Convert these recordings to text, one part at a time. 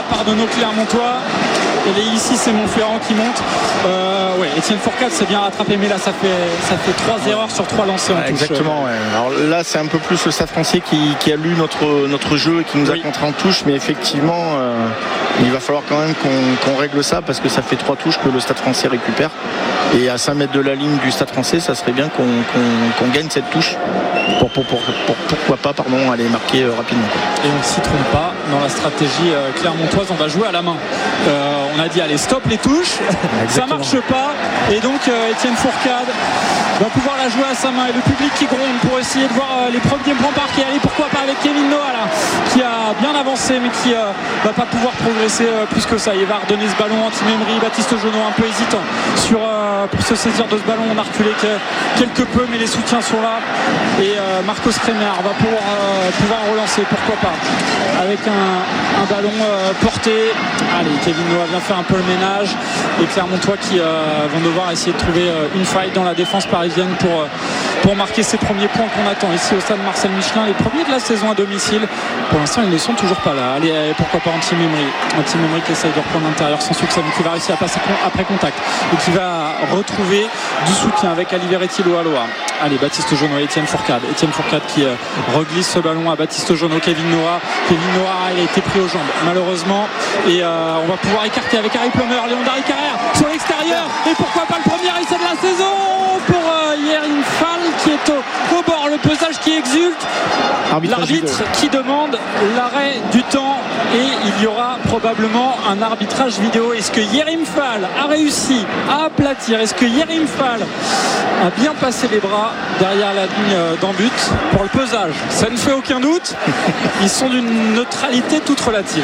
part de nos Clermontois. Et ici c'est Montferrand qui monte. Étienne Fourcade s'est bien rattrapé, mais là ça fait 3 erreurs sur 3 lancés en touche. Exactement, ouais. Alors là c'est un peu plus le Stade Français qui a lu notre jeu et qui nous a contré en touche, mais effectivement il va falloir quand même qu'on règle ça, parce que ça fait 3 touches que le Stade Français récupère, et à 5 mètres de la ligne du Stade Français, ça serait bien qu'on gagne cette touche pour pourquoi pas aller marquer rapidement, quoi. Et on ne s'y trompe pas dans la stratégie clermontoise, on va jouer à la main. On a dit allez stop les touches. Ça marche pas, et donc Étienne Fourcade va pouvoir la jouer à sa main, et le public qui gronde pour essayer de voir les premiers points marqués. Allez, pourquoi pas avec Kevin Noah là, qui a bien avancé mais qui va pas pouvoir progresser plus que ça. Il va redonner ce ballon anti-Mémery. Baptiste Jonot un peu hésitant pour se saisir de ce ballon. On a reculé quelque peu, mais les soutiens sont là, et Marcos Kremer va pouvoir relancer, pourquoi pas, avec un ballon porté. Allez, Kevin Noah vient faire un peu le ménage, et Clermontois qui vont devoir essayer de trouver une faille dans la défense parisienne pour marquer ces premiers points qu'on attend ici au stade Marcel Michelin, les premiers de la saison à domicile. Pour l'instant ils ne sont toujours pas là. Allez, pourquoi pas anti-Mémery qui essaye de reprendre l'intérieur sans succès, mais qui va réussir à passer après contact, et qui va retrouver du soutien avec Aliveretti Loa. Allez, Baptiste Jonot et Étienne Fourcade qui reglisse ce ballon à Baptiste Jonot. Kevin Noah il a été pris aux jambes malheureusement, et on va pouvoir écarter avec Harry Plummer. Léon Dari Carrère sur l'extérieur, et pourquoi pas le premier essai de la saison pour Yerim Fall, qui est au bord, le pesage qui exulte, l'arbitre qui demande l'arrêt du temps, et il y aura probablement un arbitrage vidéo. Est-ce que Yerim Fall a réussi à aplatir, est-ce que Yerim Fall a bien passé les bras derrière la ligne d'en but pour le pesage? Ça ne fait aucun doute. Ils sont d'une neutralité toute relative.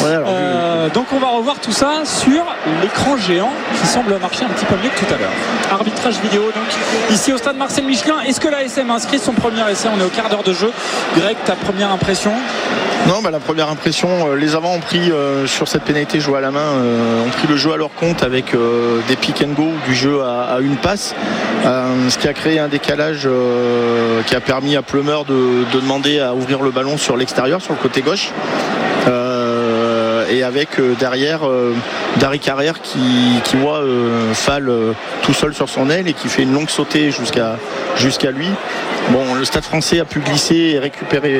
Donc on va revoir tout ça sur l'écran géant qui semble marcher un petit peu mieux que tout à l'heure. Arbitrage vidéo donc ici au stade Marcel Michelin. Est-ce que l'ASM inscrit son premier essai? On est au quart d'heure de jeu. Greg, ta première impression? Non, la première impression, les avants ont pris sur cette pénalité jouée à la main, ont pris le jeu à leur compte avec des pick and go, du jeu à une passe, ce qui a créé un décalage qui a permis à Plummer de demander à ouvrir le ballon sur l'extérieur, sur le côté gauche, et avec derrière Dari Carrère qui voit Fall tout seul sur son aile, et qui fait une longue sautée jusqu'à lui. Bon, le Stade Français a pu glisser et récupérer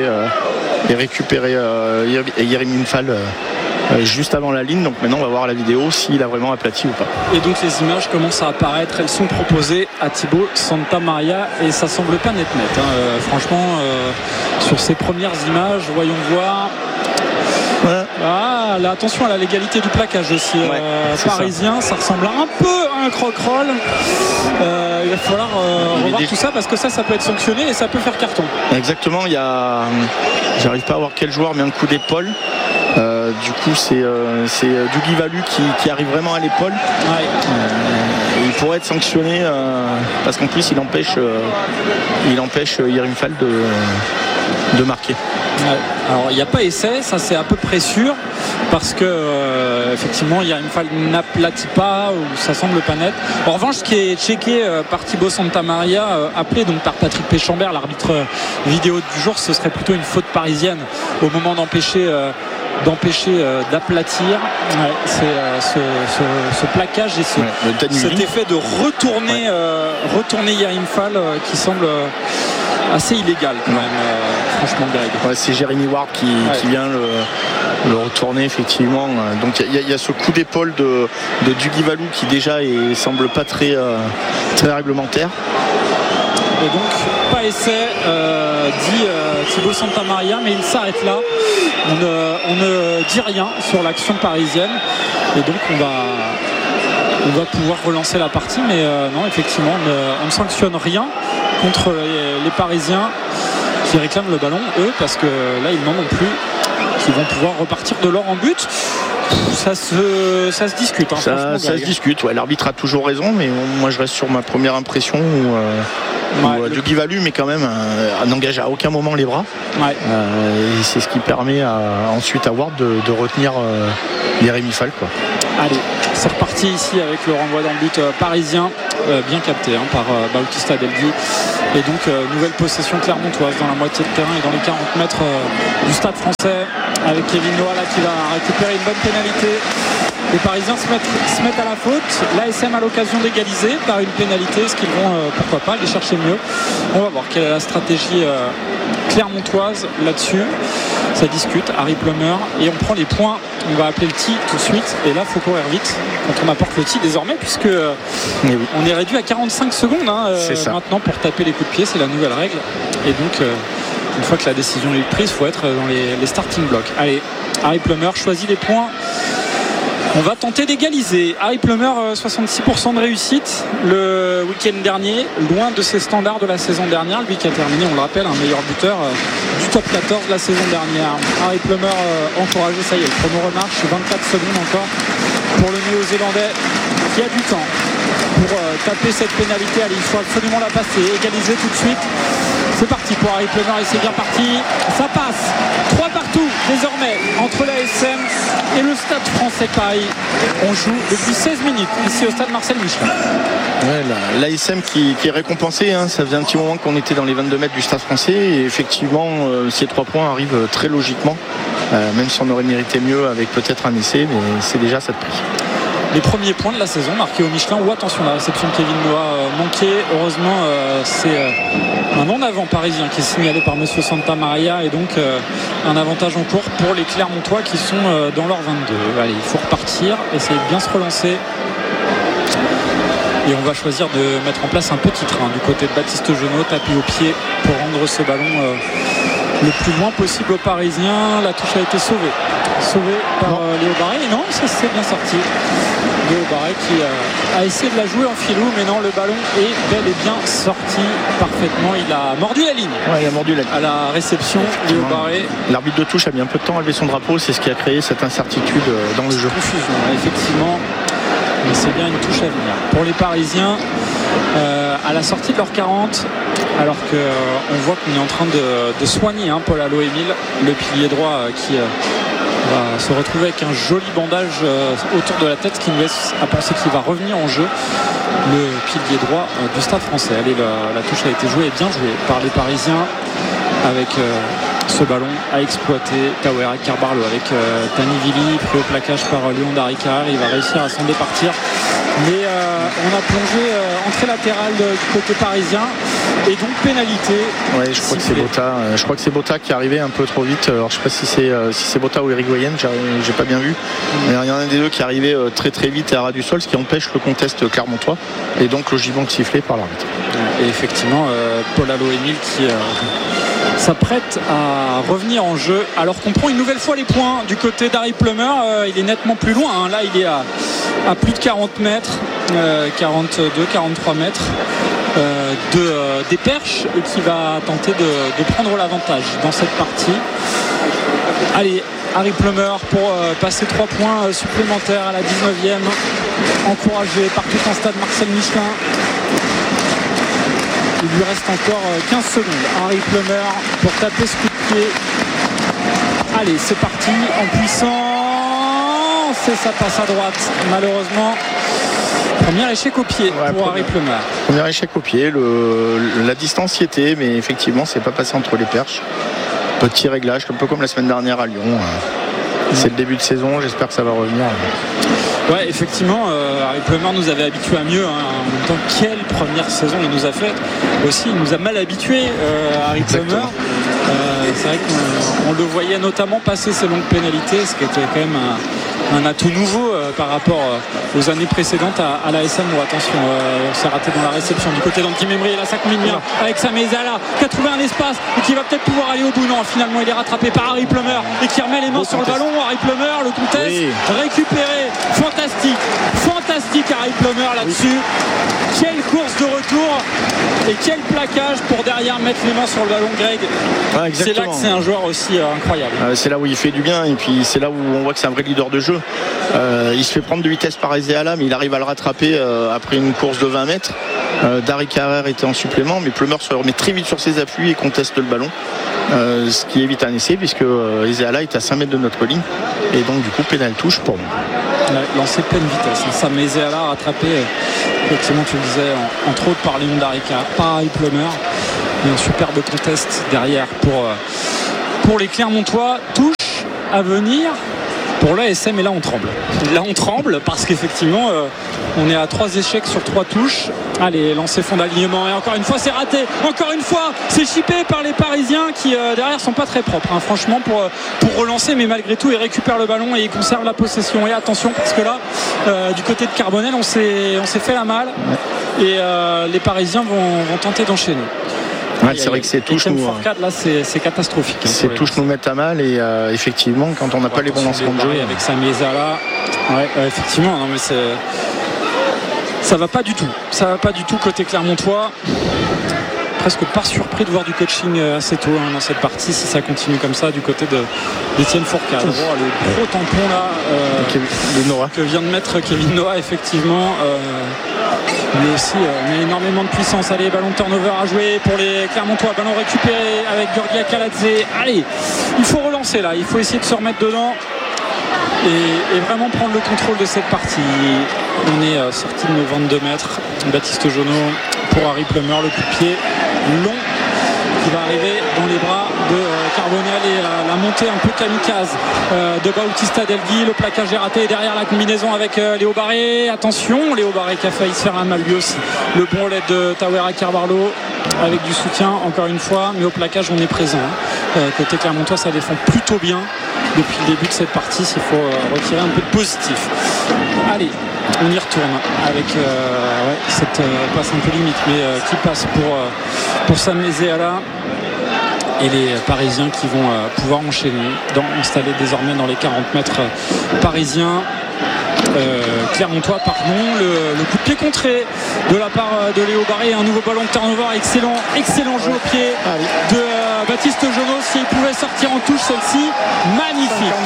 Yerim Fall juste avant la ligne. Donc maintenant on va voir la vidéo s'il a vraiment aplati ou pas. Et donc les images commencent à apparaître, elles sont proposées à Thibaut Santamaria, et ça semble pas net. Franchement sur ces premières images, voyons voir. Là, attention à la légalité du plaquage aussi parisien, ça ressemble un peu à un croque-roll. Il va falloir revoir tout ça, parce que ça peut être sanctionné et ça peut faire carton. Exactement, j'arrive pas à voir quel joueur met un coup d'épaule. Du coup c'est Duguy Valu qui arrive vraiment à l'épaule. Il pourrait être sanctionné parce qu'en plus il empêche Yerim Fall de marquer. Alors il n'y a pas essai, ça c'est à peu près sûr, parce que effectivement Yerim Fall n'aplatit pas, ou ça semble pas net. En revanche, ce qui est checké par Thibaut Santamaria, appelé donc par Patrick Péchambert, l'arbitre vidéo du jour, ce serait plutôt une faute parisienne au moment d'empêcher d'aplatir. C'est ce plaquage et cet effet de retourner Yerim Fall qui semble assez illégal quand même, franchement, Greg. C'est Jérémy Ward qui vient le retourner, effectivement. Donc il y a ce coup d'épaule de Duguy Valu qui déjà semble pas très réglementaire. Et donc pas essai, dit Thibaut Santamaria, mais il s'arrête là. On ne dit rien sur l'action parisienne, et donc on va pouvoir relancer la partie, mais non, effectivement on ne sanctionne rien contre les Parisiens qui réclament le ballon, eux, parce que là ils n'en ont plus, qui vont pouvoir repartir de l'or en but. Ça se discute, ça se discute, l'arbitre a toujours raison, mais moi je reste sur ma première impression où Duguy Valu, mais quand même n'engage à aucun moment les bras, et c'est ce qui permet ensuite à Ward de retenir Jérémy Fall, quoi. Allez, c'est reparti ici avec le renvoi dans le but parisien, bien capté par Bautista Delgui. Et donc nouvelle possession clermontoise dans la moitié de terrain et dans les 40 mètres du Stade Français, avec Kevin Noah là qui va récupérer une bonne pénalité. Les Parisiens se mettent à la faute. L'ASM a l'occasion d'égaliser par une pénalité. Est-ce qu'ils vont, pourquoi pas, aller chercher mieux? On va voir quelle est la stratégie clermontoise là-dessus. Ça discute, Harry Plummer, et on prend les points. On va appeler le tee tout de suite. Et là, il faut courir vite quand on apporte le tee désormais, puisque on est réduit à 45 secondes maintenant pour taper les coups de pied. C'est la nouvelle règle. Et donc, une fois que la décision est prise, il faut être dans les starting blocks. Allez, Harry Plummer choisit les points. On va tenter d'égaliser. Harry Plummer, 66% de réussite le week-end dernier, loin de ses standards de la saison dernière. Lui qui a terminé, on le rappelle, un meilleur buteur du top 14 de la saison dernière. Harry Plummer encouragé, ça y est, le chrono remarche, 24 secondes encore pour le Néo-Zélandais qui a du temps pour taper cette pénalité. Allez, il faut absolument la passer, égaliser tout de suite. C'est parti pour Harry Plummer et c'est bien parti. Ça passe. 3 partout désormais entre l'ASM et le Stade Français Paris. On joue depuis 16 minutes ici au Stade Marcel Michelin. Ouais, l'ASM qui est récompensé. Ça faisait un petit moment qu'on était dans les 22 mètres du Stade Français. Et effectivement, ces 3 points arrivent très logiquement. Même si on aurait mérité mieux avec peut-être un essai. Mais c'est déjà ça de prix. Les premiers points de la saison marqués au Michelin. Ou attention, la réception de Kevin Noah manquée. Heureusement, c'est un en-avant parisien qui est signalé par Monsieur Santa Maria. Et donc un avantage en cours pour les Clermontois qui sont dans leur 22. Allez, il faut repartir, essayer de bien se relancer. Et on va choisir de mettre en place un petit train du côté de Baptiste Genot, tapis au pied pour rendre ce ballon le plus loin possible aux Parisiens. La touche a été sauvée par Léo Barré. Et non, ça s'est bien sorti. Léo Barré qui a essayé de la jouer en filou, mais non, le ballon est bel et bien sorti parfaitement. Il a mordu la ligne. Ouais, il a mordu la ligne. À la réception, Léo Barré. L'arbitre de touche a mis un peu de temps à lever son drapeau. C'est ce qui a créé cette incertitude dans le jeu. Confusion, effectivement. Mais c'est bien une touche à venir. Pour les Parisiens, à la sortie de leur 40, alors qu'on voit qu'on est en train de soigner Paul Allo-Émile, le pilier droit qui va se retrouver avec un joli bandage autour de la tête, qui nous laisse à penser qu'il va revenir en jeu, le pilier droit du Stade Français. Allez, la touche a été jouée et bien jouée par les Parisiens avec ce ballon à exploiter. Tawera Carbarlo avec Tani Vili, pris au plaquage par Léon Daricard. Il va réussir à s'en départir, mais on a plongé entrée latérale du côté parisien et donc pénalité. Ouais, je crois que c'est Botta qui est arrivé un peu trop vite. Alors je sais pas si c'est Botta ou Eric Goyen, j'ai pas bien vu, mais il y en a un des deux qui est arrivé très très vite à ras du sol, ce qui empêche le contest clermontois et donc logiquement sifflé par l'arbitre. Et effectivement, Paul Allo-Émile qui s'apprête à revenir en jeu, alors qu'on prend une nouvelle fois les points du côté d'Harry Plummer. Il est nettement plus loin, là il est à plus de 40 mètres, 42, 43 mètres des perches, et qui va tenter de prendre l'avantage dans cette partie. Allez, Harry Plummer pour passer 3 points supplémentaires à la 19e, encouragé par tout un stade Marcel Michelin. Il lui reste encore 15 secondes. Harry Plummer pour taper ce coup de pied. Allez, c'est parti en puissance. Et ça passe à droite, malheureusement. Premier échec au pied pour Harry Plummer. Premier échec au pied. La distance y était, mais effectivement, c'est pas passé entre les perches. Petit réglage, un peu comme la semaine dernière à Lyon. C'est le début de saison, j'espère que ça va revenir. Ouais, effectivement, Harry Plummer nous avait habitués à mieux. En même temps, quelle première saison il nous a fait. Aussi, il nous a mal habitués, Harry Plummer. C'est vrai qu'on le voyait notamment passer ces longues pénalités, ce qui était quand même un atout nouveau par rapport aux années précédentes à l'ASM. Attention, on s'est raté dans la réception du côté d'Anki Memri. Et là, ça combine bien avec Samezala qui a trouvé un espace et qui va peut-être pouvoir aller au bout. Non, finalement, il est rattrapé par Harry Plummer et qui remet les mains sur le ballon. Harry Plummer, le contest récupéré. Fantastique Harry Plummer là-dessus. Quelle course de retour et quel plaquage pour derrière mettre les mains sur le ballon, Greg. C'est là que c'est un joueur aussi incroyable. C'est là où il fait du bien, et puis c'est là où on voit que c'est un vrai leader de jeu. Il se fait prendre de vitesse par Ezeala, mais il arrive à le rattraper après une course de 20 mètres. Dari Carrère était en supplément, mais Plummer se remet très vite sur ses appuis et conteste le ballon, ce qui évite un essai, puisque Ezeala est à 5 mètres de notre ligne, et donc du coup pénal touche pour nous. lancé pleine vitesse. Sam Mezeala rattrapé, effectivement tu le disais, entre autres par Léon Darica, par Harry Plummer. Et un superbe contest derrière pour les Clermontois. Touche à venir pour l'ASM, et là on tremble. Là on tremble parce qu'effectivement on est à 3 échecs sur 3 touches. Allez, lancer fond d'alignement, et encore une fois c'est raté, encore une fois c'est chippé par les Parisiens qui derrière sont pas très propres, hein, franchement pour relancer, mais malgré tout ils récupèrent le ballon et ils conservent la possession. Et attention parce que là du côté de Carbonel on s'est fait la malle, et les Parisiens vont tenter d'enchaîner. Ouais, c'est vrai que ces touches nous, là, c'est catastrophique. Ces touches nous mettent à mal, et effectivement quand on n'a pas les bons lancements de jeu avec Sam Mezeala, effectivement, non mais ça va pas du tout. Ça va pas du tout côté clermontois. Presque pas surpris de voir du coaching assez tôt dans cette partie, si ça continue comme ça du côté d'Étienne Fourcade. Le gros tampon là que vient de mettre Kevin Noah, effectivement. Lui aussi met énormément de puissance. Allez, ballon de turnover à jouer pour les Clermontois, ballon récupéré avec Georgia Kaladze. Allez, il faut relancer là, il faut essayer de se remettre dedans et vraiment prendre le contrôle de cette partie. On est sorti de nos 22 mètres. Baptiste Jonot pour Harry Plummer, le coup de pied long qui va arriver dans les bras de Carbonel, et la montée un peu kamikaze de Bautista Delgui. Le plaquage est raté, et derrière la combinaison avec Léo Barré. Attention, Léo Barré qui a failli se faire la malle lui aussi. Le bon relais de Tawera Carvalho avec du soutien encore une fois, mais au plaquage on est présent. Côté Clermontois ça défend plutôt bien depuis le début de cette partie. Il faut retirer un peu de positif. Allez, on y retourne avec cette passe un peu limite, mais qui passe pour Sam Mezeala, et les Parisiens qui vont pouvoir enchaîner, installer désormais dans les 40 mètres parisiens. Clermontois, pardon, le coup de pied contré de la part de Léo Barré, un nouveau ballon de turnover, excellent jeu au pied de Baptiste Jonot. S'il pouvait sortir en touche celle-ci, magnifique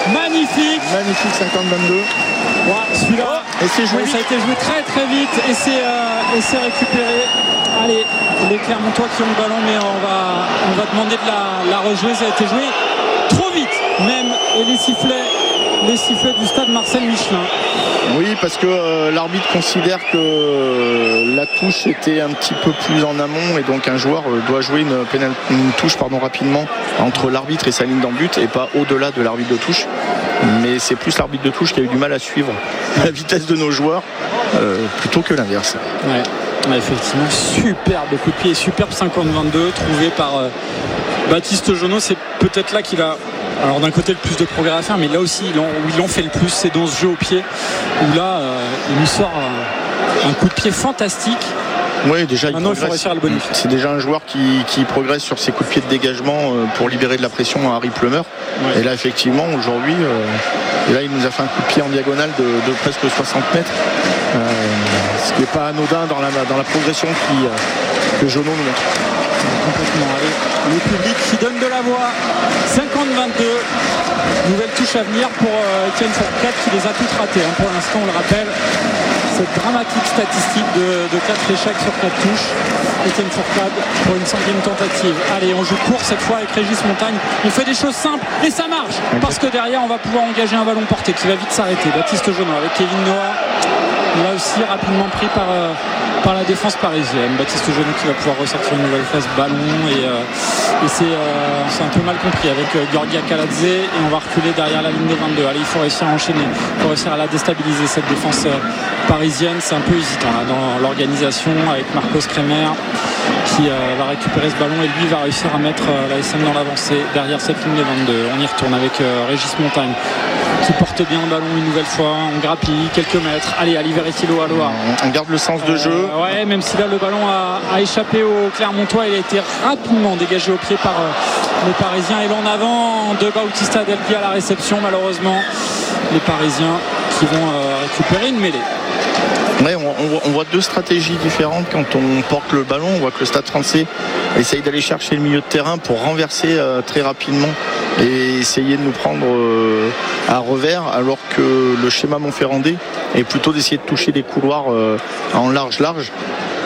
50-22. Celui-là, et c'est joué, ça a été joué très très vite, et c'est récupéré. Allez, les Clermontois qui ont le ballon, mais on va demander de la rejouer. Ça a été joué trop vite même, et les sifflets du stade Marcel Michelin. Oui, parce que l'arbitre considère que la touche était un petit peu plus en amont, et donc un joueur doit jouer une touche rapidement entre l'arbitre et sa ligne d'en but, et pas au-delà de l'arbitre de touche. Mais c'est plus l'arbitre de touche qui a eu du mal à suivre la vitesse de nos joueurs plutôt que l'inverse. Ouais, effectivement, superbe coup de pied, superbe 50-22 trouvé par Baptiste Jonot. C'est peut-être là qu'il a, alors d'un côté, le plus de progrès à faire, mais là aussi où il en fait le plus, c'est dans ce jeu au pied, où là il lui sort un coup de pied fantastique. Oui, déjà il faut réussir à le bonifier. C'est déjà un joueur qui progresse sur ses coups de pied de dégagement pour libérer de la pression à Harry Plummer. Et là effectivement aujourd'hui il nous a fait un coup de pied en diagonale de presque 60 mètres, ce qui n'est pas anodin dans la progression que Jonot nous montre. Complètement. Allez, le public qui donne de la voix. 50-22. Nouvelle touche à venir pour Étienne Fourcade qui les a toutes ratées. Pour l'instant, on le rappelle, cette dramatique statistique de 4 échecs sur 4 touches. Étienne Fourcade pour une 5e tentative. Allez, on joue court cette fois avec Régis Montagne. On fait des choses simples et ça marche, parce que derrière on va pouvoir engager un ballon porté qui va vite s'arrêter. Baptiste Jonot avec Kevin Noah, là aussi rapidement pris par la défense parisienne. Baptiste Jonot qui va pouvoir ressortir une nouvelle phase ballon, et c'est un peu mal compris avec Georgia Kaladze, et on va reculer derrière la ligne des 22. Allez, il faut réussir à enchaîner, il faut réussir à la déstabiliser cette défense parisienne. C'est un peu hésitant là, dans l'organisation, avec Marcos Kremer qui va récupérer ce ballon, et lui va réussir à mettre la SM dans l'avancée derrière cette ligne des 22. On y retourne avec Régis Montagne qui porte bien le ballon une nouvelle fois. On grappille quelques mètres. Allez, Ali Verrettilo à Loire. On garde le sens de jeu. Ouais, même si là le ballon a échappé au Clermontois, il a été rapidement dégagé au pied par les Parisiens, et l'en avant de Bautista Delgui à la réception. Malheureusement, les Parisiens qui vont récupérer une mêlée. Ouais, on voit deux stratégies différentes quand on porte le ballon. On voit que le Stade Français essaye d'aller chercher le milieu de terrain pour renverser très rapidement et essayer de nous prendre à revers, alors que le schéma montferrandais est plutôt d'essayer de toucher des couloirs en large.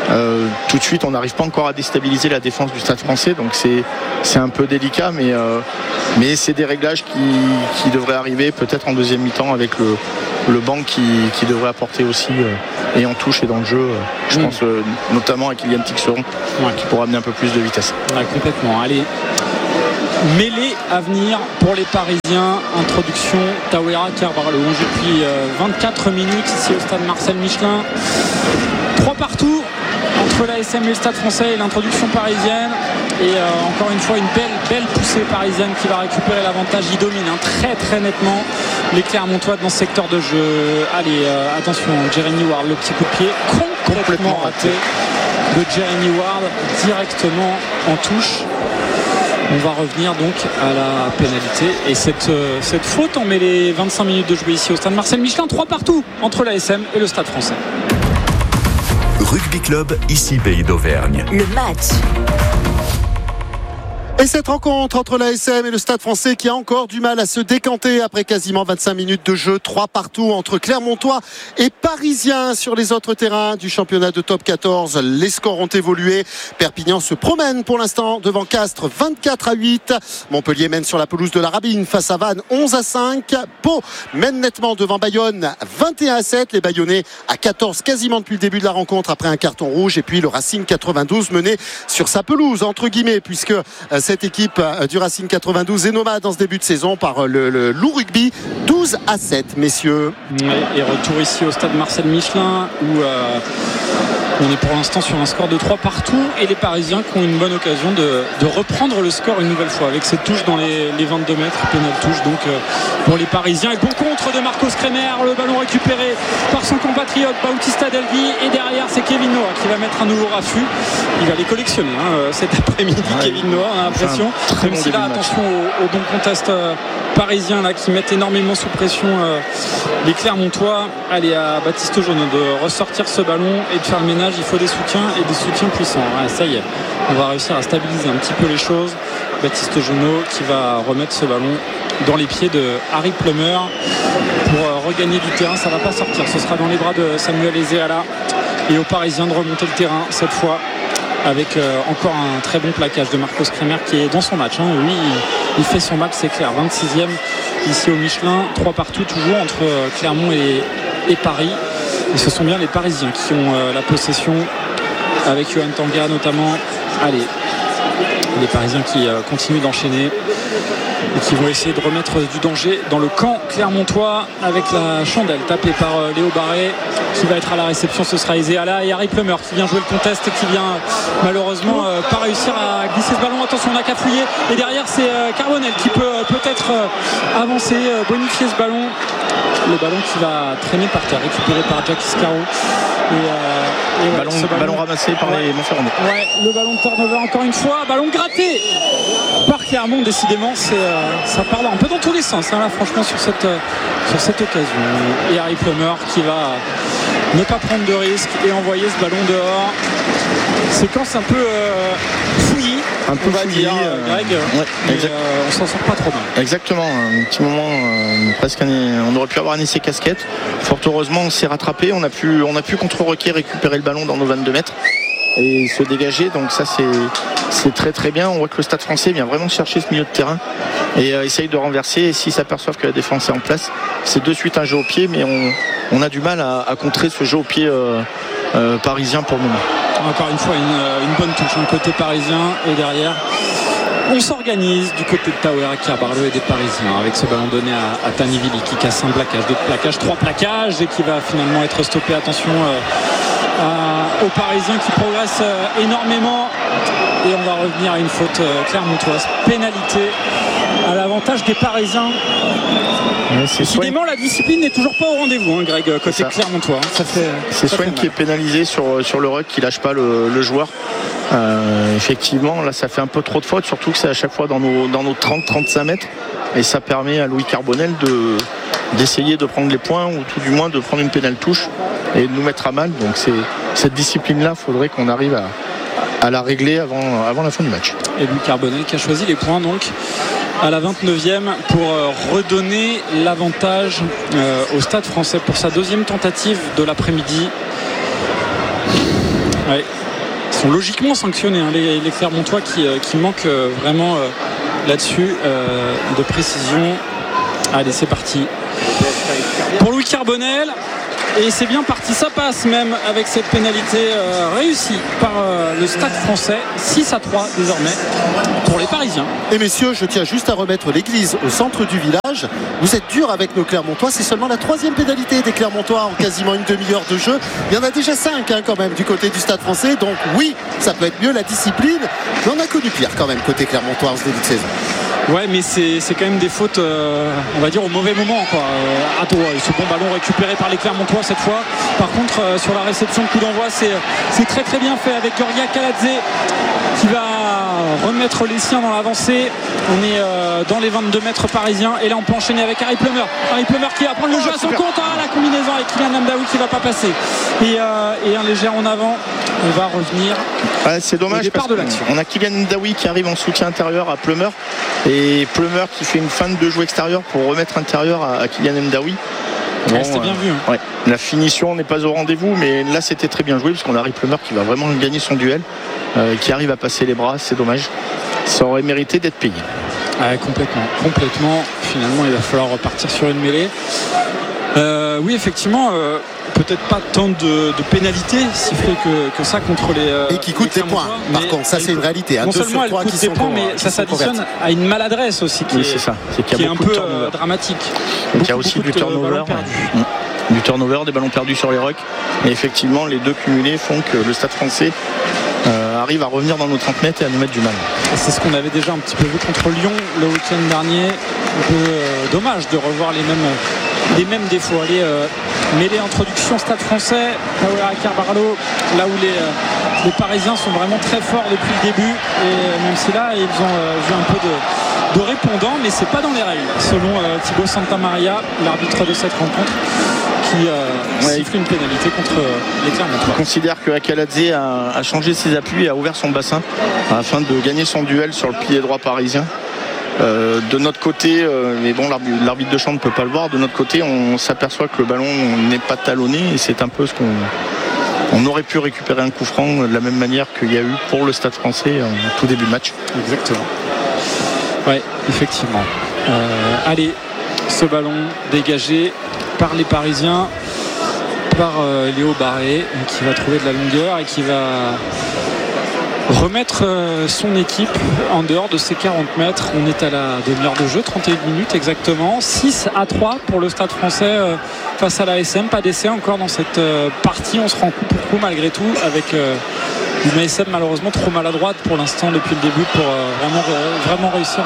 tout de suite on n'arrive pas encore à déstabiliser la défense du Stade Français, donc c'est un peu délicat, mais c'est des réglages qui devraient arriver peut-être en deuxième mi-temps avec le banc qui devrait apporter aussi et en touche et dans le jeu, je pense notamment à Kylian Tixeron qui pourra amener un peu plus de vitesse. Complètement. Allez, mêlée à venir pour les Parisiens. Introduction Tawera Kerbarlo. On joue depuis 24 minutes ici au stade Marcel Michelin. 3 partout entre l'ASM et le Stade Français et l'introduction parisienne. Et encore une fois une belle poussée parisienne qui va récupérer l'avantage. Il domine très très nettement les Clermontois dans ce secteur de jeu. Allez, attention, Jeremy Ward, le petit coup de pied complètement raté de Jeremy Ward directement en touche. On va revenir donc à la pénalité et cette faute en met les 25 minutes de jouer ici au stade Marcel Michelin. 3 partout entre l'ASM et le Stade Français. Rugby Club, ici Pays d'Auvergne. Le match. Et cette rencontre entre l'ASM et le Stade Français qui a encore du mal à se décanter après quasiment 25 minutes de jeu. 3 partout entre Clermontois et Parisiens sur les autres terrains du championnat de top 14. Les scores ont évolué. Perpignan se promène pour l'instant devant Castres 24-8. Montpellier mène sur la pelouse de la Rabine face à Vannes 11-5. Pau mène nettement devant Bayonne 21-7. Les Bayonnais à 14 quasiment depuis le début de la rencontre après un carton rouge. Et puis le Racing 92 mené sur sa pelouse entre guillemets puisque cette équipe du Racing 92 est nomade dans ce début de saison par le Loup Rugby 12-7 messieurs. Et retour ici au stade Marcel Michelin où on est pour l'instant sur un score de 3 partout et les Parisiens qui ont une bonne occasion de reprendre le score une nouvelle fois avec cette touche dans les 22 mètres, pénal touche donc pour les Parisiens. Et bon contre de Marcos Kremer, le ballon récupéré par son compatriote Bautista Delvi et derrière c'est Kevin Noah qui va mettre un nouveau raffut. Il va les collectionner cet après-midi, Kevin Noah, on a l'impression, même si là attention au bon contest parisien là, qui mettent énormément sous pression les Clermontois. Allez à Baptiste Jaune de ressortir ce ballon et de faire le ménage. Il faut des soutiens et des soutiens puissants. Ça y est, on va réussir à stabiliser un petit peu les choses. Baptiste Jonot qui va remettre ce ballon dans les pieds de Harry Plummer pour regagner du terrain. Ça va pas sortir, ce sera dans les bras de Samuel Ezeala et aux Parisiens de remonter le terrain cette fois avec encore un très bon plaquage de Marcos Kremer qui est dans son match. Lui il fait son match, c'est clair. 26e ici au Michelin. 3 partout toujours entre Clermont et Paris. Et ce sont bien les Parisiens qui ont la possession avec Johan Tanga notamment. Allez, les Parisiens qui continuent d'enchaîner et qui vont essayer de remettre du danger dans le camp clermontois avec la chandelle tapée par Léo Barré qui va être à la réception. Ce sera Ezeala et Harry Plummer qui vient jouer le contest et qui vient malheureusement pas réussir à glisser ce ballon. Attention, on a qu'à fouiller et derrière c'est Carbonel qui peut peut-être avancer, bonifier ce ballon. Le ballon qui va traîner par terre, récupéré par Jack Iscaro. Ballon ramassé par les Montferrandais. Le ballon de turnover encore une fois, ballon gratté par Clermont. Décidément ça parle un peu dans tous les sens là, franchement sur cette occasion. Et Harry Plummer qui va ne pas prendre de risque et envoyer ce ballon dehors. Séquence un peu fouillie, un peu fouillie, Greg, on s'en sort pas trop bien. Exactement, un petit moment presque on aurait pu avoir un essai casquette. Fort heureusement on s'est rattrapé, on a pu contre Roquet récupérer le ballon dans nos 22 mètres et se dégager, donc ça c'est très très bien. On voit que le Stade Français vient vraiment chercher ce milieu de terrain et essaye de renverser, et s'ils s'aperçoivent que la défense est en place, c'est de suite un jeu au pied, mais on a du mal à contrer ce jeu au pied parisien pour le moment. Encore une fois une bonne touche côté parisien et derrière on s'organise du côté de Tawera Kerbarlo et des Parisiens avec ce ballon donné à Tanivili qui casse un plaquage, 2 plaquages, 3 plaquages et qui va finalement être stoppé. Attention aux Parisiens qui progressent énormément et on va revenir à une faute clermontoise, pénalité à l'avantage des Parisiens. Décidément la discipline n'est toujours pas au rendez-vous, Greg, côté clermontois. C'est Swain qui est pénalisé sur le ruck, qui lâche pas le joueur. Effectivement là ça fait un peu trop de fautes, surtout que c'est à chaque fois dans nos 30-35 mètres et ça permet à Louis Carbonel d'essayer de prendre les points ou tout du moins de prendre une pénale touche et de nous mettre à mal. Donc cette discipline là, il faudrait qu'on arrive à la régler avant la fin du match. Et Louis Carbonel qui a choisi les points donc à la 29e pour redonner l'avantage au Stade Français pour sa 2e tentative de l'après-midi. Ouais. Ils sont logiquement sanctionnés, les Clermontois qui manquent vraiment là-dessus de précision. Allez, c'est parti pour Louis Carbonel. Et c'est bien parti, ça passe même avec cette pénalité réussie par le Stade Français. 6-3 désormais pour les Parisiens. Et messieurs, je tiens juste à remettre l'église au centre du village. Vous êtes durs avec nos Clermontois, c'est seulement la 3e pénalité des Clermontois en quasiment une demi-heure de jeu. Il y en a déjà 5 quand même du côté du Stade Français, donc oui, ça peut être mieux la discipline, mais on a connu pire quand même côté Clermontois en ce début de saison. Ouais, mais c'est quand même des fautes, on va dire, au mauvais moment, quoi. Ce bon ballon récupéré par les Clermontois cette fois. Par contre, sur la réception de coup d'envoi, c'est très très bien fait avec Georgia Kaladze qui va remettre les siens dans l'avancée. On est dans les 22 mètres parisiens. Et là, on peut enchaîner avec Harry Plummer. Harry Plummer qui va prendre le jeu à son compte. La combinaison avec Kylian Amdaoui qui ne va pas passer. Et un léger en avant. On va revenir. Ouais, c'est dommage parce qu'on a Kylian Amdaoui qui arrive en soutien intérieur à Plummer. Et Plummer qui fait une feinte de jeu extérieur pour remettre intérieur à Kylian Amdaoui. Bon, c'était bien vu. Ouais. La finition n'est pas au rendez-vous, mais là c'était très bien joué parce qu'on a Harry Plummer qui va vraiment gagner son duel, qui arrive à passer les bras. C'est dommage. Ça aurait mérité d'être payé. Complètement. Finalement, il va falloir repartir sur une mêlée. Oui, effectivement, peut-être pas tant de pénalités sifflées que ça contre les. Et qui coûtent des points. Par contre, ça c'est une réalité. Non seulement elle coûte des points, mais ça s'additionne à une maladresse aussi qui est un peu dramatique. Donc il y a aussi du turnover. Du turnover, des ballons perdus sur les rucks. Et effectivement, les deux cumulés font que le Stade Français arrive à revenir dans nos 30 mètres et à nous mettre du mal. Et c'est ce qu'on avait déjà un petit peu vu contre Lyon le week-end dernier. Un peu dommage de revoir les mêmes défauts. Allez, mêlée introduction Stade Français, Tawera Carbarlo, là où les Parisiens sont vraiment très forts depuis le début. Et même si là, ils ont vu un peu de répondants, mais c'est pas dans les règles, selon Thibaut Santamaria, l'arbitre de cette rencontre, qui siffle une pénalité contre les Clermontois. On considère que Akaladze a changé ses appuis et a ouvert son bassin afin de gagner son duel sur le pied droit parisien. De notre côté, mais bon, l'arbitre de champ ne peut pas le voir. De notre côté, on s'aperçoit que le ballon n'est pas talonné et c'est un peu ce qu'on aurait pu récupérer un coup franc de la même manière qu'il y a eu pour le Stade Français en tout début de match. Exactement. Ouais, effectivement. Allez, ce ballon dégagé par les Parisiens, par Léo Barré, qui va trouver de la longueur et qui va remettre son équipe en dehors de ses 40 mètres. On est à la demi-heure de jeu, 31 minutes exactement. 6-3 pour le Stade Français face à l'ASM. Pas d'essai encore dans cette partie. On se rend coup pour coup malgré tout avec une ASM malheureusement trop maladroite pour l'instant depuis le début pour vraiment réussir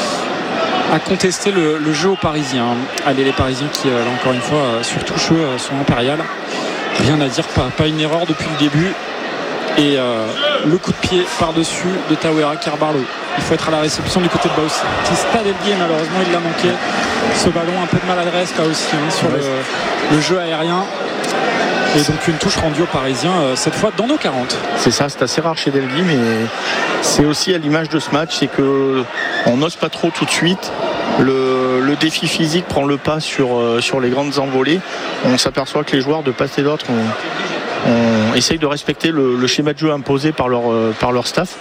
à contester le jeu aux Parisiens. Allez, les Parisiens qui là encore une fois surtouche sont impériales. Rien à dire, pas une erreur depuis le début. Et le coup de pied par-dessus de Tawera Carbarlo. Il faut être à la réception du côté de Bautista Del Gué, malheureusement il l'a manqué. Ce ballon, un peu de maladresse là aussi sur le jeu aérien. Et donc une touche rendue aux Parisiens cette fois dans nos 40. C'est ça, c'est assez rare chez Del Gué, mais c'est aussi à l'image de ce match, c'est qu'on n'ose pas trop tout de suite. Le défi physique prend le pas sur les grandes envolées. On s'aperçoit que les joueurs de part et d'autre on essaye de respecter le schéma de jeu imposé par leur staff.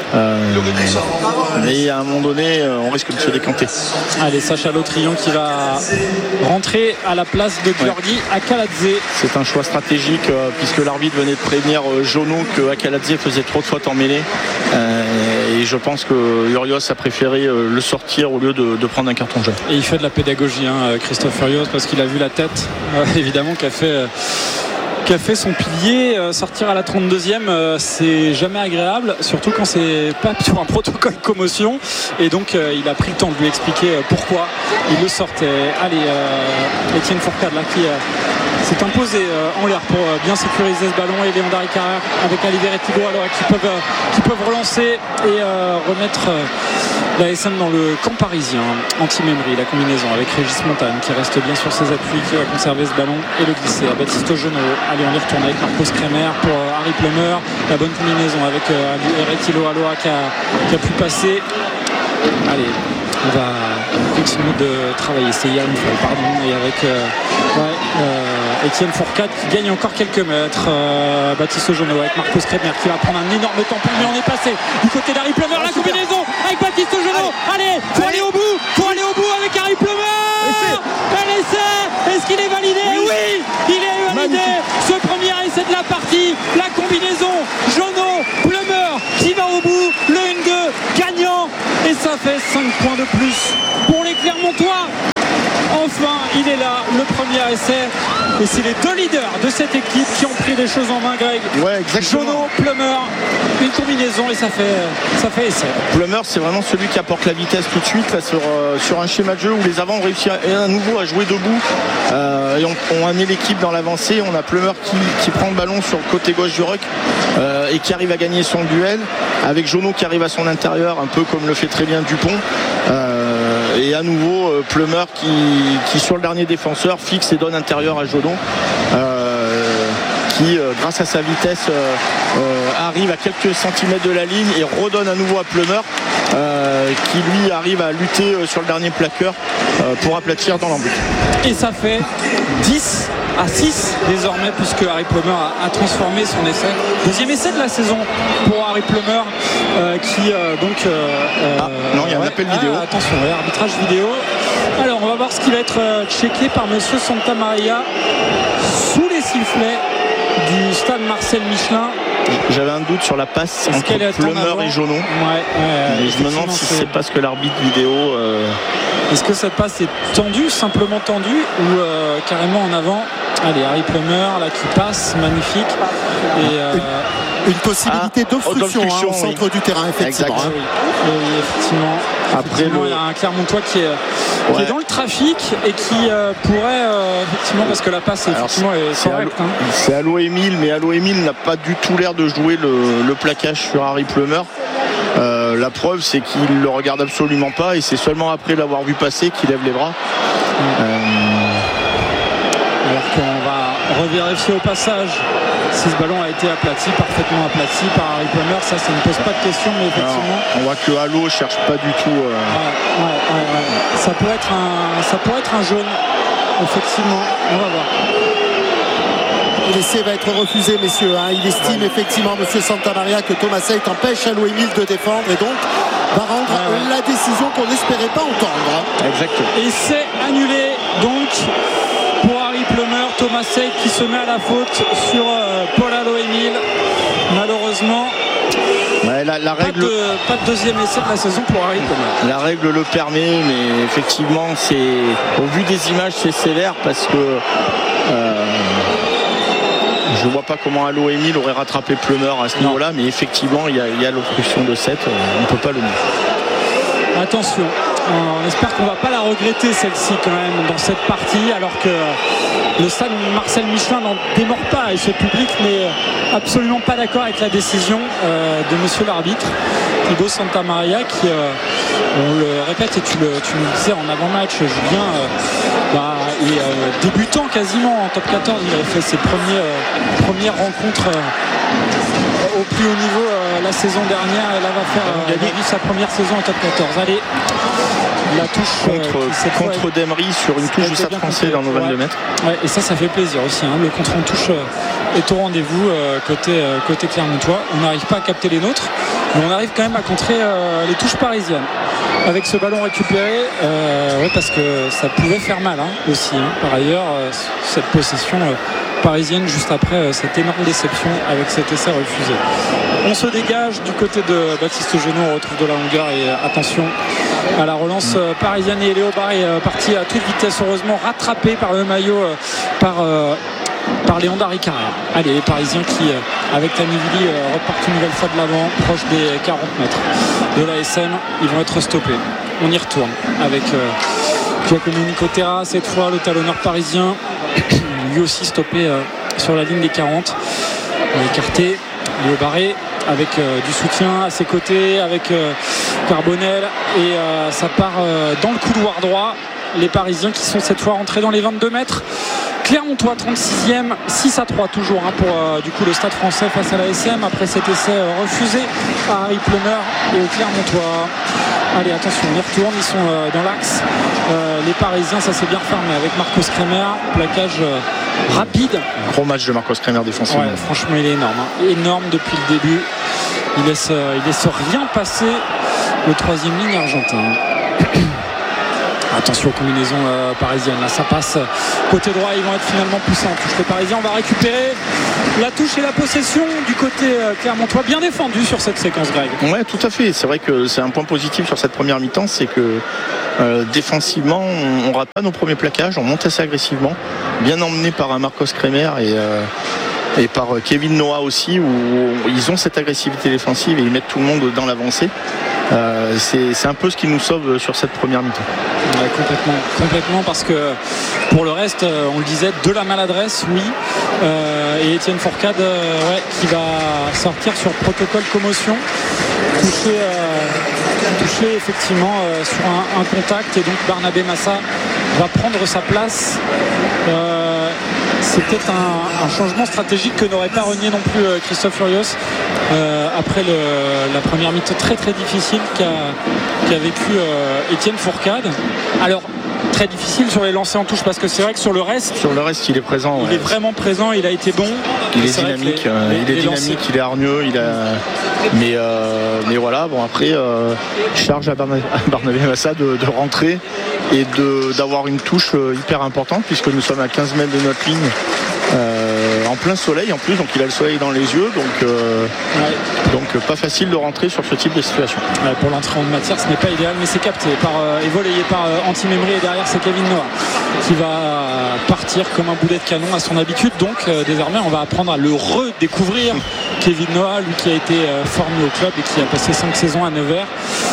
Et à un moment donné, on risque de se décanter. Allez, Sacha Lautrion qui va rentrer à la place de Georgi Akaladze. C'est un choix stratégique puisque l'arbitre venait de prévenir Jono que Akaladze faisait trop de fautes en mêlée. Et je pense que Urios a préféré le sortir au lieu de prendre un carton jaune. Et il fait de la pédagogie, Christophe Urios, parce qu'il a vu la tête, évidemment, qu'a fait son pilier. Sortir à la 32e, c'est jamais agréable, surtout quand c'est pas sur un protocole commotion. Et donc il a pris le temps de lui expliquer pourquoi il le sortait. Allez, Étienne Fourcade là qui s'est imposé en l'air pour bien sécuriser ce ballon, et Léon Daricard avec Olivier et Thibaut alors qui peuvent relancer et remettre la SM dans le camp parisien. Anti-Memery, la combinaison avec Régis Montagne qui reste bien sur ses appuis, qui va conserver ce ballon et le glisser à Baptiste Genot. Allez, on y retourne avec Marcos Kremer pour Harry Plummer. La bonne combinaison avec Eretilo Aloha qui a pu passer. Allez, on va continue de travailler. C'est Yann, pardon, et avec Étienne Fourcade qui gagne encore quelques mètres. Baptiste Jonot avec Marcos Kremer qui va prendre un énorme temps pour lui. On est passé du côté d'Harry Plummer. La combinaison avec Baptiste Jonot. Allez, faut aller au bout avec Harry Plummer. Un essai. Est-ce qu'il est validé? Oui, il est validé. Ce premier essai de la partie. La combinaison Jonot, Plummer qui va au bout. Le 1-2 gagnant. Et ça fait 5 points de plus pour les Clermontois. Enfin, il est là, le premier essai. Et c'est les deux leaders de cette équipe qui ont pris les choses en main, Greg. Ouais, exactement. Jonot, Plummer, une combinaison et ça fait essai. Plummer, c'est vraiment celui qui apporte la vitesse tout de suite là, sur un schéma de jeu où les avants ont réussi à nouveau à jouer debout et on amené l'équipe dans l'avancée. On a Plummer qui prend le ballon sur le côté gauche du ruck et qui arrive à gagner son duel avec Jonot qui arrive à son intérieur, un peu comme le fait très bien Dupont. Et à nouveau Plummer qui sur le dernier défenseur fixe et donne intérieur à Jonot qui grâce à sa vitesse arrive à quelques centimètres de la ligne et redonne à nouveau à Plummer qui lui arrive à lutter sur le dernier plaqueur pour aplatir dans l'embut. Et ça fait 10 à 6 désormais puisque Harry Plummer a transformé son essai. Deuxième essai de la saison pour Harry Plummer qui non, il y a un appel vidéo. Attention, arbitrage vidéo. Alors on va voir ce qui va être checké par monsieur Santamaria sous les sifflets du stade Marcel Michelin. J'avais un doute sur la passe entre Plummer et Jonot. Mais je me demande si c'est parce que l'arbitre vidéo. Est-ce que cette passe est tendue, simplement tendue, ou carrément en avant? Allez, Harry Plummer là qui passe, magnifique. Et une possibilité d'obstruction au centre du terrain, effectivement. Oui, effectivement. Après, il y a un Clermontois qui est dans le trafic et qui pourrait effectivement, parce que la passe effectivement est correcte. C'est Allo Emile, mais Allo Emile n'a pas du tout l'air de jouer le plaquage sur Harry Plummer. La preuve, c'est qu'il le regarde absolument pas et c'est seulement après l'avoir vu passer qu'il lève les bras. Alors qu'on va revérifier au passage si ce ballon a été parfaitement aplati par Harry Plummer. Ça ne pose pas de question, mais effectivement. Alors, on voit que Allo cherche pas du tout. Ça pourrait être un jaune, effectivement. On va voir. L'essai va être refusé, messieurs. Il estime effectivement, monsieur Santamaria, que Thomas Seyt empêche Allo Emile de défendre et donc va rendre la décision qu'on n'espérait pas entendre. Exactement. Et c'est annulé donc pour Harry Plummer. Thomas Seyt qui se met à la faute sur Paul Allo Emile. Malheureusement, la règle... pas de deuxième essai de la saison pour Harry Plummer. La règle le permet, mais effectivement, au vu des images, c'est sévère parce que je ne vois pas comment Allo Emile aurait rattrapé Plummer à ce niveau-là, mais effectivement, il y a l'obstruction de 7, on ne peut pas le nier. Attention, on espère qu'on ne va pas la regretter celle-ci quand même dans cette partie, alors que le stade Marcel Michelin n'en démord pas et ce public n'est absolument pas d'accord avec la décision de monsieur l'arbitre Thibaut Santamaria qui, on le répète et tu le disais en avant-match, Julien, est débutant quasiment en top 14. Il avait fait ses premières rencontres au plus haut niveau la saison dernière et là va faire sa première saison en top 14. Allez, la touche contre Demery sur une touche du Stade Français dans nos 22 mètres. Ouais, et ça fait plaisir aussi. Le contre en touche est au rendez-vous côté Clermontois. On n'arrive pas à capter les nôtres, mais on arrive quand même à contrer les touches parisiennes avec ce ballon récupéré, parce que ça pouvait faire mal aussi. Par ailleurs, cette possession parisienne juste après cette énorme déception avec cet essai refusé. On se dégage du côté de Baptiste Jonot, on retrouve de la longueur et attention à la relance parisienne et Léo Barré parti à toute vitesse, heureusement rattrapé par le maillot par Léon Darry-Carrère. Allez, les Parisiens qui avec Tanivili repartent une nouvelle fois de l'avant, proche des 40 mètres de la SM. Ils vont être stoppés. On y retourne avec Giacomo Nicotera, cette fois le talonneur parisien, lui aussi stoppé sur la ligne des 40. Écarté, Léo Barré avec du soutien à ses côtés, avec Carbonel, et ça part dans le couloir droit. Les Parisiens qui sont cette fois rentrés dans les 22 mètres. Clermontois 36e, 6-3 toujours pour du coup le Stade Français face à la SM après cet essai refusé par Harry Plummer et au Clermontois. Allez, attention, on y retourne, ils sont dans l'axe. Les Parisiens, ça s'est bien fermé avec Marcos Kremer, plaquage rapide. Gros match de Marcos Kremer défensivement. Ouais, franchement, il est énorme. Énorme depuis le début. Il laisse rien passer, le troisième ligne argentin. Attention aux combinaisons parisiennes. Là, ça passe côté droit. Ils vont être finalement poussés en touche. Les Parisiens, on va récupérer la touche et la possession du côté clermontois. Bien défendu sur cette séquence, Greg. Ouais, tout à fait. C'est vrai que c'est un point positif sur cette première mi-temps. C'est que défensivement, on rate pas nos premiers plaquages. On monte assez agressivement. Bien emmené par un Marcos Kremer et par Kevin Noah aussi, où ils ont cette agressivité défensive et ils mettent tout le monde dans l'avancée. C'est un peu ce qui nous sauve sur cette première mi-temps. Ouais, complètement, parce que pour le reste, on le disait, de la maladresse, oui. Et Étienne Fourcade, qui va sortir sur protocole commotion, touché effectivement sur un contact, et donc Barnabé Massa va prendre sa place. C'est peut-être un changement stratégique que n'aurait pas renié non plus Christophe Furios après la première mi-temps très très difficile qu'a vécu Étienne Fourcade. Alors très difficile sur les lancers en touche, parce que c'est vrai que sur le reste il est présent. Il est vraiment présent, il a été bon. Il est dynamique, il est hargneux, mais voilà, bon après charge à Barnabé Massa de rentrer et d'avoir une touche hyper importante, puisque nous sommes à 15 mètres de notre ligne, en plein soleil en plus, donc il a le soleil dans les yeux, donc pas facile de rentrer sur ce type de situation. Ouais, pour l'entrée en matière, ce n'est pas idéal, mais c'est capté et volayé par Anti-Memri, et derrière c'est Kevin Noah qui va partir comme un boulet de canon à son habitude. Donc désormais on va apprendre à le redécouvrir. Kevin Noah, lui qui a été formé au club et qui a passé 5 saisons à Nevers.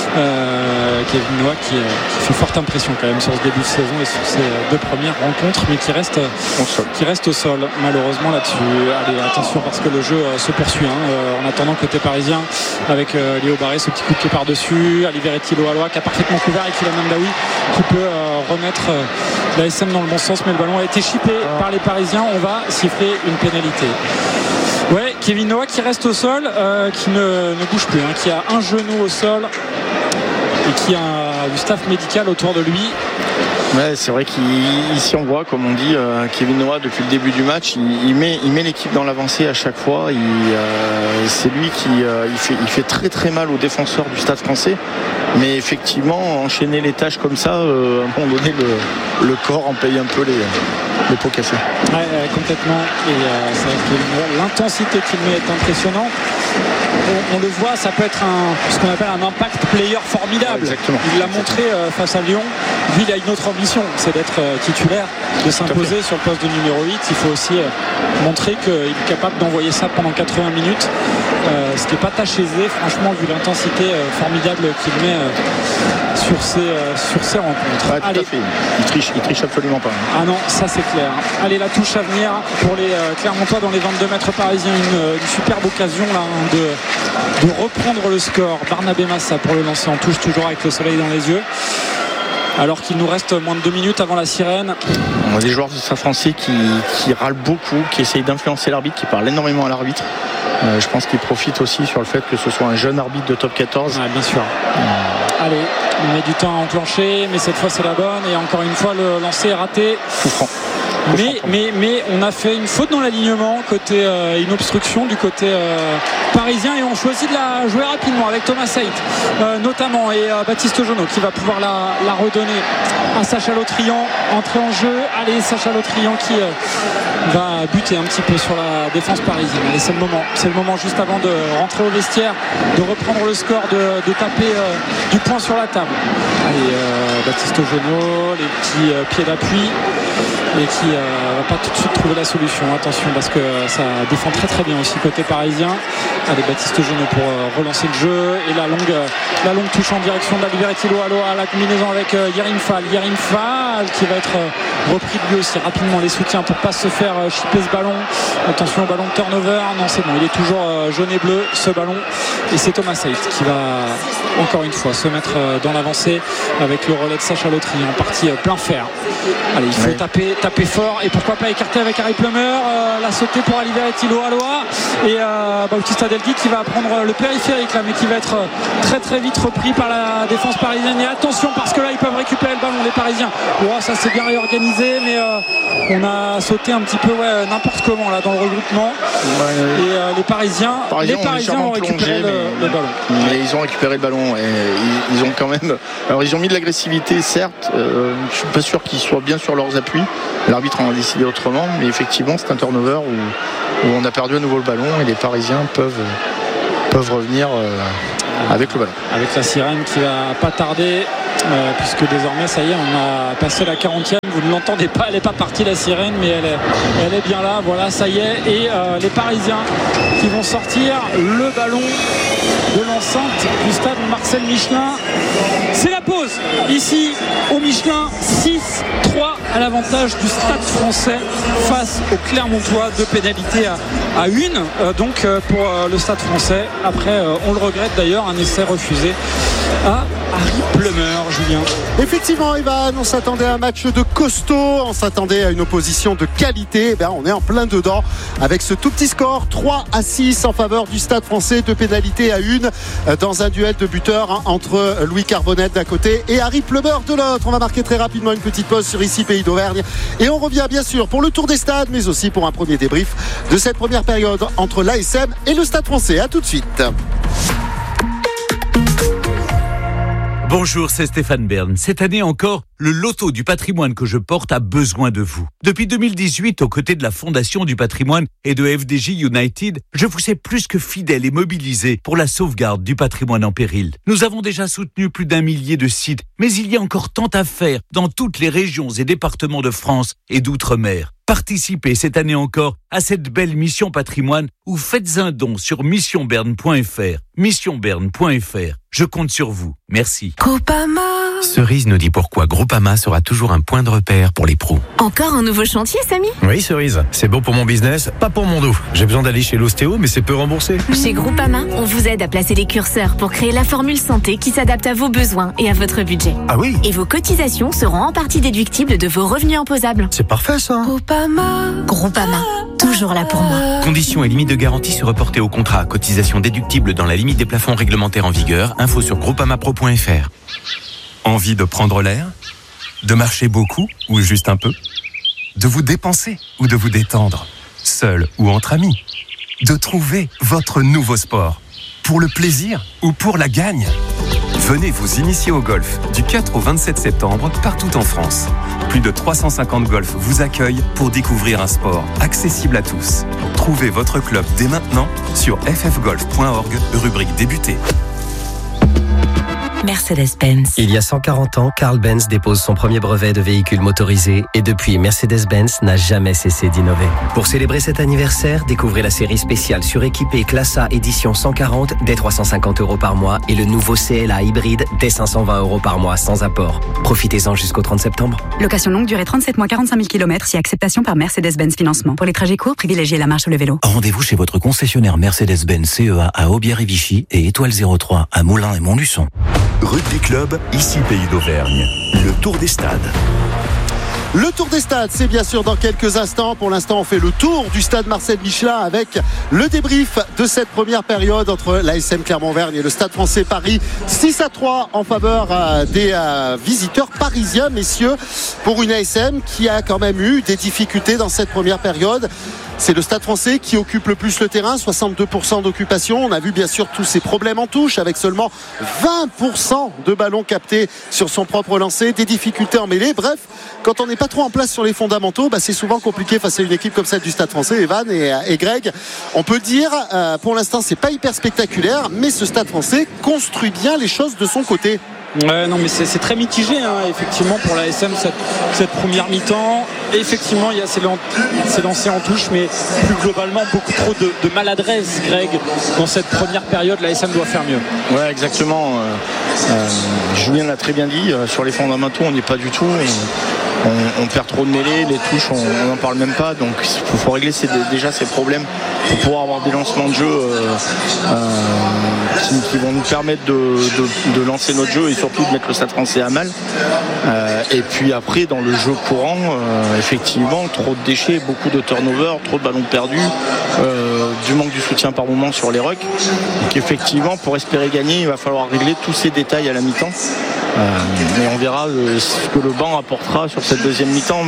Kevin Noah qui fait forte impression quand même sur ce début de saison et sur ses 2 premières rencontres, mais qui reste au sol malheureusement là-dessus. Allez, attention, parce que le jeu se poursuit en attendant côté parisien avec Léo Barré, ce petit coup de pied par-dessus. Aliveretti Loaloa qui a parfaitement couvert, et Kylian Namdaoui qui peut remettre la SM dans le bon sens, mais le ballon a été chippé par les Parisiens. On va siffler une pénalité. Ouais, Kevin Noah qui reste au sol, qui ne bouge plus, qui a un genou au sol et qui a du staff médical autour de lui. Ouais, c'est vrai qu'ici on voit, comme on dit, Kevin Noah depuis le début du match, il met l'équipe dans l'avancée à chaque fois. C'est lui qui il fait très très mal aux défenseurs du Stade Français. Mais effectivement, enchaîner les tâches comme ça, à un moment donné, le corps en paye un peu les pots cassés. Ouais, complètement. Et c'est vrai que l'intensité qu'il met est impressionnante. On le voit, ça peut être ce qu'on appelle un impact player formidable. Exactement. Il l'a montré face à Lyon. Lui, il a une autre ambition, c'est d'être titulaire, de s'imposer sur le poste de numéro 8. Il faut aussi montrer qu'il est capable d'envoyer ça pendant 80 minutes. Ce qui n'est pas tâche aisée, franchement, vu l'intensité formidable qu'il met sur ces rencontres. Ouais, tout à fait. Il triche absolument pas. Ah non, ça c'est clair. Allez, la touche à venir pour les Clermontois dans les 22 mètres parisiens. Une superbe occasion là, de reprendre le score. Barnabé Massa pour le lancer en touche, toujours avec le soleil dans les yeux. Alors qu'il nous reste moins de 2 minutes avant la sirène. On a des joueurs du Stade Français qui râlent beaucoup, qui essayent d'influencer l'arbitre, qui parlent énormément à l'arbitre. Je pense qu'ils profitent aussi sur le fait que ce soit un jeune arbitre de top 14. Ouais, bien sûr. Allez, on met du temps à enclencher, mais cette fois c'est la bonne. Et encore une fois, le lancer est raté. Mais on a fait une faute dans l'alignement, côté une obstruction du côté parisien, et on choisit de la jouer rapidement avec Thomas Saït notamment, et Baptiste Jonot qui va pouvoir la redonner à Sacha Lautrian. Entrée en jeu, allez, Sacha Lautrian qui va buter un petit peu sur la défense parisienne. Allez, c'est le moment juste avant de rentrer au vestiaire, de reprendre le score, de taper du poing sur la table. Allez, Baptiste Jonot, les petits pieds d'appui, et qui va pas tout de suite trouver la solution. Attention, parce que ça défend très très bien aussi côté parisien. Allez, Baptiste Jonot pour relancer le jeu, et la longue touche en direction de la Liberty Loaloa, la combinaison avec Yerin Fall qui va être repris de lui aussi rapidement les soutiens pour pas se faire chipper ce ballon. Attention au ballon de turnover. Non, c'est bon, il est toujours jaune et bleu ce ballon. Et c'est Thomas Seift qui va encore une fois se mettre dans l'avancée avec le relais de Sacha Lotry en partie plein fer. Allez, il faut taper fort et pourquoi pas écarter avec Harry Plummer. La sautée pour Aliveret Aloha et Bautista Delgui qui va prendre le périphérique là, mais qui va être très très vite repris par la défense parisienne. Et attention parce que là ils peuvent récupérer le ballon les Parisiens. Ça c'est bien réorganisé, mais on a sauté un petit peu n'importe comment là dans le regroupement. Et les Parisiens ont récupéré le ballon. Mais ils ont récupéré le ballon et ils ont quand même. Alors ils ont mis de l'agressivité, certes. Je suis pas sûr qu'ils soient bien sur leurs appuis. L'arbitre en a décidé autrement, mais effectivement c'est un turnover où on a perdu à nouveau le ballon et les Parisiens peuvent revenir avec le ballon. Avec la sirène qui va pas tarder, puisque désormais ça y est, on a passé la 40e. Vous ne l'entendez pas, elle n'est pas partie la sirène, mais elle est bien là. Voilà, ça y est. Et les Parisiens qui vont sortir le ballon de l'enceinte du stade Marcel Michelin. C'est la pause ici au Michelin. 6-3 à l'avantage du Stade Français face au Clermontois. 2 pénalités à 1 donc pour le Stade Français. Après, on le regrette d'ailleurs, un essai refusé à Harry Plummer, Julien. Effectivement, Ivan, on s'attendait à un match de costaud, on s'attendait à une opposition de qualité. On est en plein dedans avec ce tout petit score 3-6 en faveur du Stade Français, 2 pénalités à 1 dans un duel de buteurs entre Louis Carbonette d'un côté et Harry Plummer de l'autre. On va marquer très rapidement une petite pause sur ici Pays d'Auvergne et on revient bien sûr pour le tour des stades, mais aussi pour un premier débrief de cette première période entre l'ASM et le Stade Français. À tout de suite. Bonjour, c'est Stéphane Bern. Cette année encore, le loto du patrimoine que je porte a besoin de vous. Depuis 2018, aux côtés de la Fondation du patrimoine et de FDJ United, je vous sais plus que fidèle et mobilisé pour la sauvegarde du patrimoine en péril. Nous avons déjà soutenu plus d'1 millier de sites, mais il y a encore tant à faire dans toutes les régions et départements de France et d'outre-mer. Participez cette année encore à cette belle mission patrimoine ou faites un don sur missionberne.fr. Missionberne.fr. Je compte sur vous. Merci. Groupama. Cerise nous dit pourquoi Groupama sera toujours un point de repère pour les pros. Encore un nouveau chantier, Samy ? Oui, Cerise. C'est bon pour mon business, pas pour mon dos. J'ai besoin d'aller chez l'ostéo, mais c'est peu remboursé. Chez Groupama, on vous aide à placer les curseurs pour créer la formule santé qui s'adapte à vos besoins et à votre budget. Ah oui ? Et vos cotisations seront en partie déductibles de vos revenus imposables. C'est parfait, ça. Groupama, toujours là pour moi. Conditions et limites de garantie se reporter au contrat. Cotisation déductible dans la limite des plafonds réglementaires en vigueur. Info sur groupamapro.fr. Envie de prendre l'air ? De marcher beaucoup ou juste un peu ? De vous dépenser ou de vous détendre ? Seul ou entre amis ? De trouver votre nouveau sport ? Pour le plaisir ou pour la gagne ? Venez vous initier au golf du 4 au 27 septembre partout en France. Plus de 350 golfs vous accueillent pour découvrir un sport accessible à tous. Trouvez votre club dès maintenant sur ffgolf.org, rubrique débuter. Mercedes-Benz. Il y a 140 ans, Carl Benz dépose son premier brevet de véhicule motorisé et depuis, Mercedes-Benz n'a jamais cessé d'innover. Pour célébrer cet anniversaire, découvrez la série spéciale suréquipée Classe A édition 140 dès 350 € par mois et le nouveau CLA hybride dès 520 € par mois sans apport. Profitez-en jusqu'au 30 septembre. Location longue durée 37 mois, 45 000 km si acceptation par Mercedes-Benz Financement. Pour les trajets courts, privilégiez la marche ou le vélo. Rendez-vous chez votre concessionnaire Mercedes-Benz CEA à Aubière et Vichy et Étoile 03 à Moulins et Montluçon. Rugby Club, ici Pays d'Auvergne. Le tour des stades. Le tour des stades, c'est bien sûr dans quelques instants. Pour l'instant, on fait le tour du stade Marcel Michelin avec le débrief de cette première période entre l'ASM Clermont-Auvergne et le Stade Français Paris. 6-3 en faveur des visiteurs parisiens, messieurs, pour une ASM qui a quand même eu des difficultés dans cette première période. C'est le Stade Français qui occupe le plus le terrain, 62% d'occupation. On a vu bien sûr tous ces problèmes en touche avec seulement 20% de ballons captés sur son propre lancer, des difficultés en mêlée. Bref, quand on n'est pas trop en place sur les fondamentaux, c'est souvent compliqué face à une équipe comme celle du Stade Français. Evan et Greg, on peut le dire, pour l'instant c'est pas hyper spectaculaire, mais ce Stade Français construit bien les choses de son côté. Ouais, non, mais c'est très mitigé, effectivement, pour la SM cette première mi-temps. Et effectivement, il y a ces lancers en touche, mais plus globalement, beaucoup trop de maladresse, Greg. Dans cette première période, la SM doit faire mieux. Ouais, exactement. Julien l'a très bien dit. Sur les fondamentaux, on n'est pas du tout. on perd trop de mêlées, les touches on n'en parle même pas, donc il faut régler déjà ces problèmes pour pouvoir avoir des lancements de jeu qui vont nous permettre de lancer notre jeu et surtout de mettre le Stade Français à mal. Et puis après dans le jeu courant, effectivement trop de déchets, beaucoup de turnover, trop de ballons perdus, du manque du soutien par moment sur les rucks. Donc effectivement pour espérer gagner il va falloir régler tous ces détails à la mi-temps. Et on verra ce que le banc apportera sur cette deuxième mi-temps,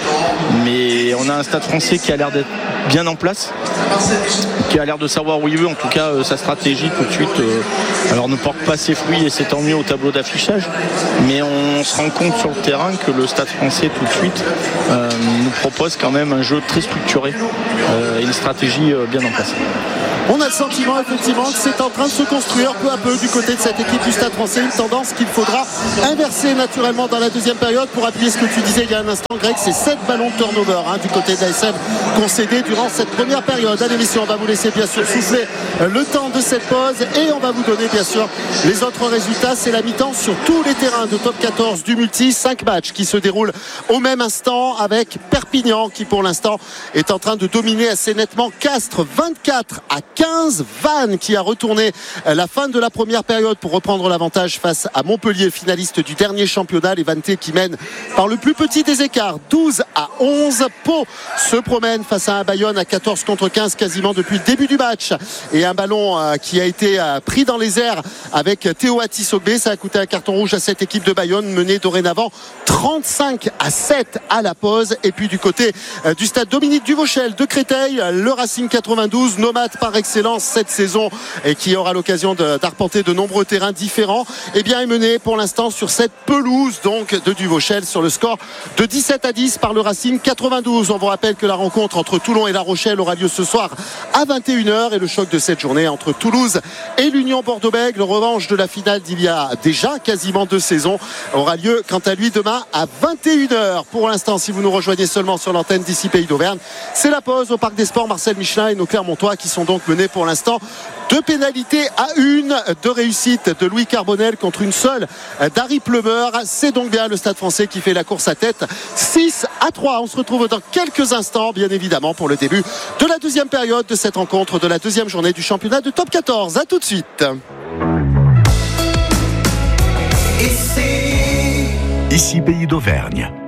mais on a un Stade Français qui a l'air d'être bien en place, qui a l'air de savoir où il veut, en tout cas sa stratégie tout de suite alors ne porte pas ses fruits et c'est tant mieux au tableau d'affichage, mais on se rend compte sur le terrain que le Stade Français tout de suite nous propose quand même un jeu très structuré et une stratégie bien en place. On a le sentiment effectivement que c'est en train de se construire peu à peu du côté de cette équipe du Stade Français, une tendance qu'il faudra inverser naturellement dans la deuxième période. Pour appuyer ce que tu disais il y a un instant, Greg, c'est 7 ballons de turnover du côté de l'ASM concédés durant cette première période. À l'émission, on va vous laisser bien sûr souffler le temps de cette pause et on va vous donner bien sûr les autres résultats. C'est la mi-temps sur tous les terrains de top 14 du multi, 5 matchs qui se déroulent au même instant avec Perpignan qui pour l'instant est en train de dominer assez nettement Castres 24-15, Vannes qui a retourné la fin de la première période pour reprendre l'avantage face à Montpellier, finaliste du dernier championnat. Les Vannetais qui mènent par le plus petit des écarts 12-11. Pau se promène face à un Bayonne à 14-15 quasiment depuis le début du match et un ballon qui a été pris dans les airs avec Théo Atisogbe. Ça a coûté un carton rouge à cette équipe de Bayonne menée dorénavant 35-7 à la pause. Et puis du côté du stade Dominique Duvauchel de Créteil, le Racing 92, nomade par excellence cette saison et qui aura l'occasion d'arpenter de nombreux terrains différents, est mené pour l'instant sur cette pelouse donc de Duvauchel sur le score de 17-10 par le Racing 92. On vous rappelle que la rencontre entre Toulon et La Rochelle aura lieu ce soir à 21h et le choc de cette journée entre Toulouse et l'Union Bordeaux-Bègles, revanche de la finale d'il y a déjà quasiment 2 saisons, aura lieu quant à lui demain à 21h. Pour l'instant, si vous nous rejoignez seulement sur l'antenne d'ici Pays d'Auvergne, c'est la pause au Parc des Sports Marcel Michelin et nos Clermontois qui sont donc menés pour l'instant 2 pénalités à 1 de réussite de Louis Carbonel contre une seule d'Harry Plumeur. C'est donc bien le Stade Français qui fait la course à tête 6-3. On se retrouve dans quelques instants bien évidemment pour le début de la deuxième période de cette rencontre de la deuxième journée du championnat de top 14. A tout de suite. Ici Pays d'Auvergne.